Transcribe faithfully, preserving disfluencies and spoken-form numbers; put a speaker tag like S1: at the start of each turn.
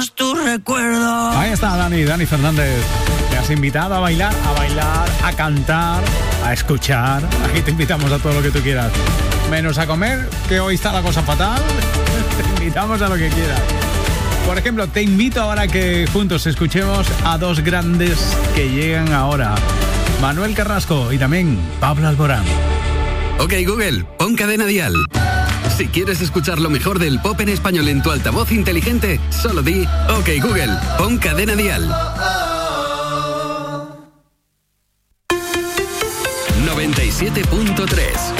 S1: somos tu recuerdo.
S2: Ahí está Dani, Dani Fernández. Te has invitado a bailar, a bailar, a cantar, a escuchar. Aquí te invitamos a todo lo que tú quieras. Menos a comer, que hoy está la cosa fatal. Te invitamos a lo que quieras. Por ejemplo, te invito ahora a que juntos escuchemos a dos grandes que llegan ahora. Manuel Carrasco y también Pablo Alborán.
S3: Ok, Google, pon Cadena Dial. Si quieres escuchar lo mejor del pop en español en tu altavoz inteligente, solo di Ok, Google, pon Cadena Dial. noventa y siete punto tres